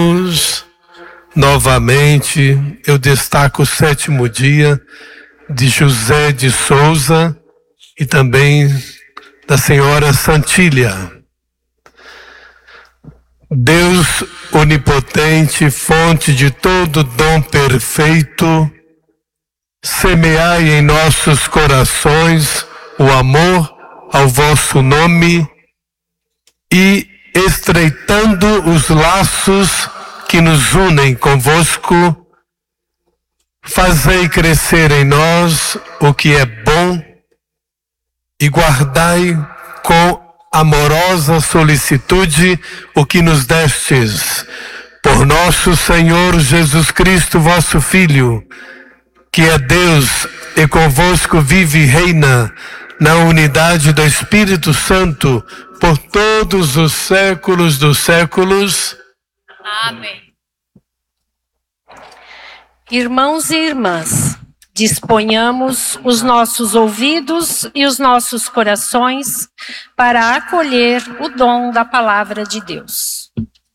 Novamente, eu destaco o 7º dia de José de Souza e também da Senhora Santília. Deus onipotente, fonte de todo dom perfeito, semeai em nossos corações o amor ao vosso nome e, estreitando os laços que nos unem convosco, fazei crescer em nós o que é bom e guardai com amorosa solicitude o que nos destes, por nosso Senhor Jesus Cristo, vosso Filho, que é Deus e convosco vive e reina na unidade do Espírito Santo por todos os séculos dos séculos. Amém. Irmãos e irmãs, disponhamos os nossos ouvidos e os nossos corações para acolher o dom da palavra de Deus.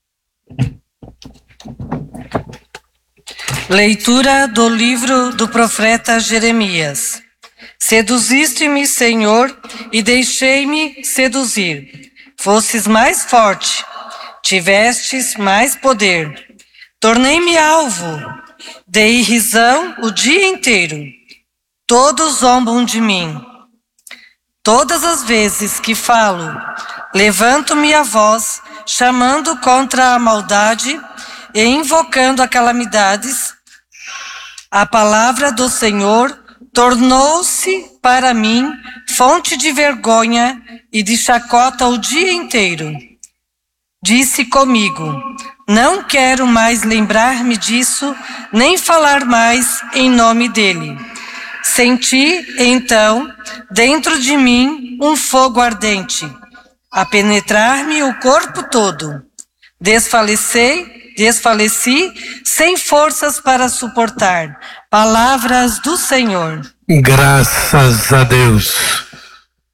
Leitura do livro do profeta Jeremias. Seduziste-me, Senhor, e deixei-me seduzir. Fosses mais forte, tivestes mais poder. Tornei-me alvo, dei risão o dia inteiro. Todos zombam de mim. Todas as vezes que falo, levanto-me a voz, chamando contra a maldade e invocando a calamidades. A palavra do Senhor tornou-se para mim fonte de vergonha e de chacota o dia inteiro. Disse comigo: não quero mais lembrar-me disso, nem falar mais em nome dele. Senti, então, dentro de mim um fogo ardente, a penetrar-me o corpo todo. Desfaleci, sem forças para suportar. Palavras do Senhor. Graças a Deus.